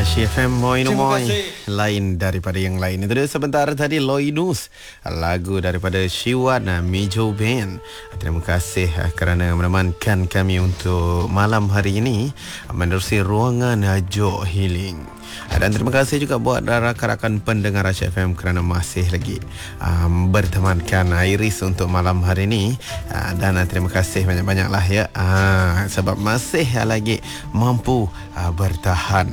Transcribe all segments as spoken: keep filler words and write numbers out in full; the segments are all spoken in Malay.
Asyik F M Moi no Terima Moi, kasih. lain daripada yang lain. Itu dia sebentar tadi Loinus, lagu daripada Shiwan Mijo Band. Terima kasih kerana menemankan kami untuk malam hari ini menerusi ruangan Jok Healing. Dan terima kasih juga buat rakan-rakan pendengar Asyik F M kerana masih lagi um, bertemankan Iris untuk malam hari ini. uh, Dan uh, terima kasih banyak-banyaklah ya, uh, sebab masih lagi mampu uh, bertahan.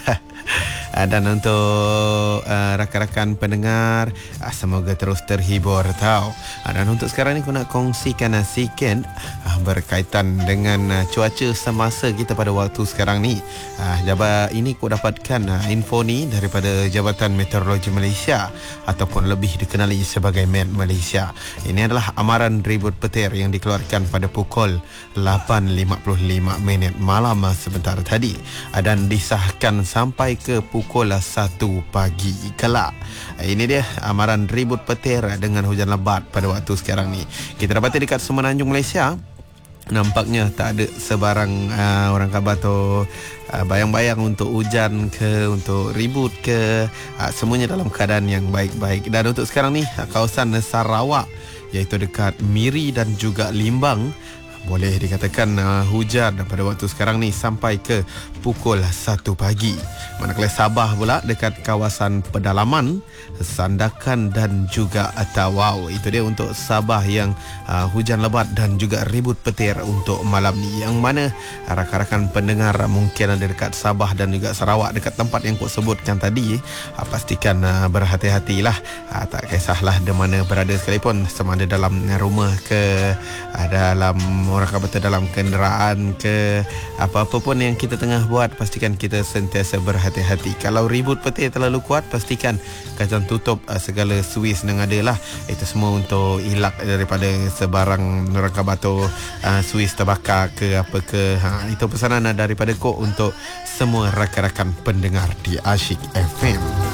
Dan untuk uh, rakan-rakan pendengar, uh, semoga terus terhibur tau. Uh, dan untuk sekarang ni aku nak kongsikan uh, sikit uh, berkaitan dengan uh, cuaca semasa kita pada waktu sekarang ni. uh, Jabat ini aku dapatkan uh, info ni daripada Jabatan Meteorologi Malaysia, ataupun lebih dikenali sebagai Met Malaysia. Ini adalah amaran ribut petir yang dikeluarkan pada pukul lapan lima puluh lima minit malam uh, sebentar tadi, uh, dan disahkan sampai ke pukul satu pagi kelak. Ini dia amaran ribut petir dengan hujan lebat pada waktu sekarang ni. Kita dapati dekat Semenanjung Malaysia, nampaknya tak ada sebarang uh, orang khabar tu uh, bayang-bayang untuk hujan ke, untuk ribut ke, uh, semuanya dalam keadaan yang baik-baik. Dan untuk sekarang ni, uh, kawasan Sarawak, iaitu dekat Miri dan juga Limbang, boleh dikatakan uh, hujan pada waktu sekarang ni sampai ke pukul satu pagi. Manakala Sabah pula dekat kawasan pedalaman, Sandakan dan juga Tawau. Itu dia untuk Sabah yang uh, hujan lebat dan juga ribut petir untuk malam ni. Yang mana rakan-rakan pendengar mungkin ada dekat Sabah dan juga Sarawak, dekat tempat yang aku sebutkan tadi, uh, pastikan uh, berhati-hatilah. Uh, tak kisahlah di mana berada sekalipun, sama ada dalam rumah ke, uh, dalam orang kata dalam kenderaan ke, apa-apa pun yang kita tengah buat, pastikan kita sentiasa berhati-hati. Kalau ribut petir terlalu kuat, pastikan kacang tutup uh, segala suis yang ada lah. Itu semua untuk elak daripada sebarang neraka batu, uh, suis terbakar ke apa ke. Ha, itu pesanan daripada Kok untuk semua rakan-rakan pendengar di Asyik F M.